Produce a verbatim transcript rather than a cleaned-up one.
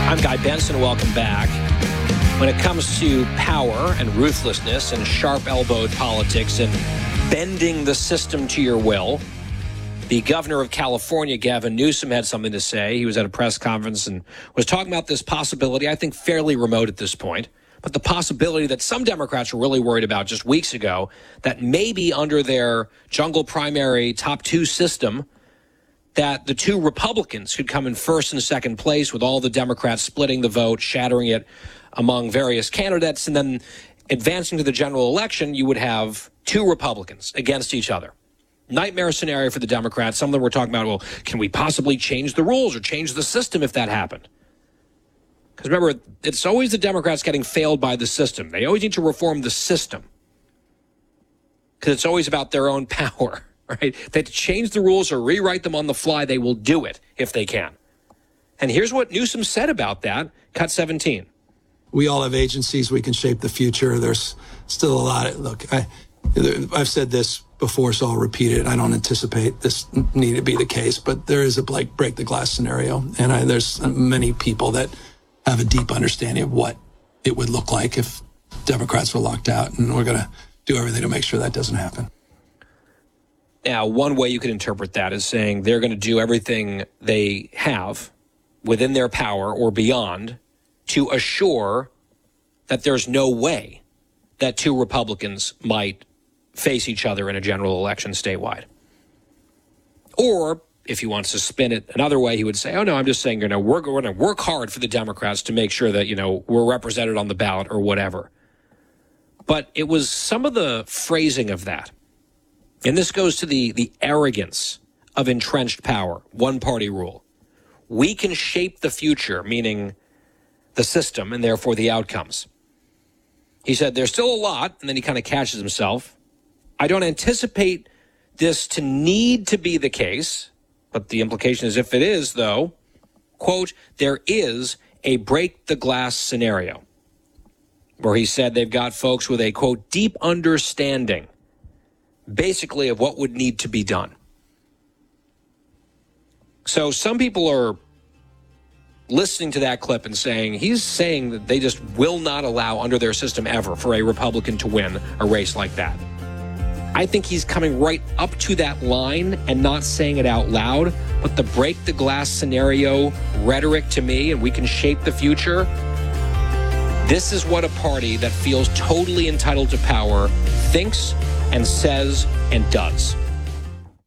I'm Guy Benson. Welcome back. When it comes to power and ruthlessness and sharp-elbowed politics and bending the system to your will, the governor of California, Gavin Newsom, had something to say. He was at a press conference and was talking about this possibility, I think fairly remote at this point, but the possibility that some Democrats were really worried about just weeks ago, that maybe under their jungle primary top two system, that the two Republicans could come in first and second place with all the Democrats splitting the vote, shattering it among various candidates, and then advancing to the general election, you would have two Republicans against each other. Nightmare scenario for the Democrats. Some of them were talking about, well, can we possibly change the rules or change the system if that happened? Because remember, it's always the Democrats getting failed by the system. They always need to reform the system because it's always about their own power, right? They change the rules or rewrite them on the fly. They will do it if they can. And here's what Newsom said about that. Cut seventeen. We all have agencies. We can shape the future. There's still a lot of, look, I, I've said this before, so I'll repeat it. I don't anticipate this need to be the case, but there is a like break the glass scenario. And I, there's many people that have a deep understanding of what it would look like if Democrats were locked out. And we're going to do everything to make sure that doesn't happen. Now, one way you could interpret that is saying they're going to do everything they have within their power or beyond to assure that there's no way that two Republicans might face each other in a general election statewide. Or if he wants to spin it another way, he would say, oh, no, I'm just saying, you know, we're going to work hard for the Democrats to make sure that, you know, we're represented on the ballot or whatever. But it was some of the phrasing of that. And this goes to the, the arrogance of entrenched power, one-party rule. We can shape the future, meaning the system and therefore the outcomes. He said, there's still a lot, and then he kind of catches himself. I don't anticipate this to need to be the case, but the implication is if it is, though, quote, there is a break the glass scenario where he said they've got folks with a, quote, deep understanding, basically, of what would need to be done. So some people are listening to that clip and saying, he's saying that they just will not allow under their system ever for a Republican to win a race like that. I think he's coming right up to that line and not saying it out loud, but the break the glass scenario rhetoric to me, and we can shape the future. This is what a party that feels totally entitled to power thinks and says and does.